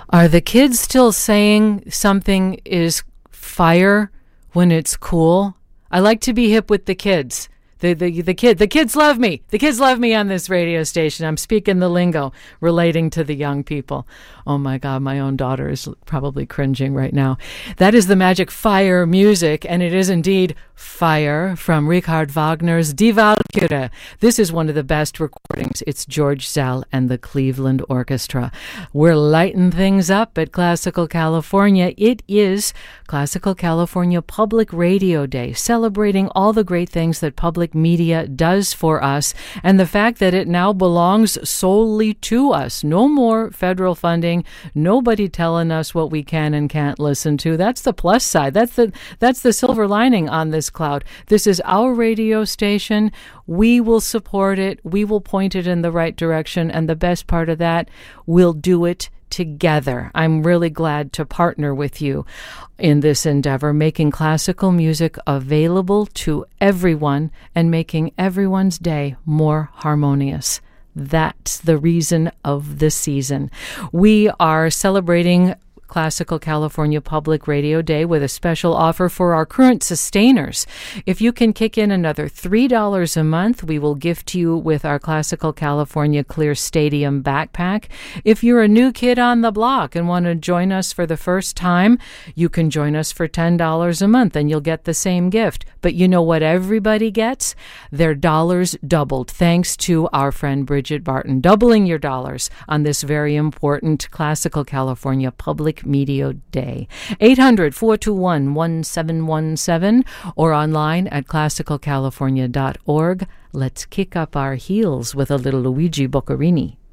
Are the kids still saying something is fire when it's cool? I like to be hip with the kids. The kids love me. The kids love me on this radio station. I'm speaking the lingo relating to the young people. Oh my God, my own daughter is probably cringing right now. That is the magic fire music, and it is indeed fire from Richard Wagner's Die Walküre. This is one of the best recordings. It's George Szell and the Cleveland Orchestra. We're lighting things up at Classical California. It is Classical California Public Radio Day, celebrating all the great things that public media does for us, and the fact that it now belongs solely to us. No more federal funding, nobody telling us what we can and can't listen to. That's the plus side. That's the silver lining on this cloud. This is our radio station. We will support it. We will point it in the right direction, and the best part of that, we'll do it together. I'm really glad to partner with you in this endeavor, making classical music available to everyone and making everyone's day more harmonious. That's the reason of the season. We are celebrating Classical California Public Radio Day with a special offer for our current sustainers. If you can kick in another $3 a month, we will gift you with our Classical California Clear Stadium backpack. If you're a new kid on the block and want to join us for the first time, you can join us for $10 a month and you'll get the same gift. But you know what everybody gets? Their dollars doubled, thanks to our friend Bridget Barton, doubling your dollars on this very important Classical California Public Media Day. 800-421-1717 or online at classicalcalifornia.org. Let's kick up our heels with a little Luigi Boccherini.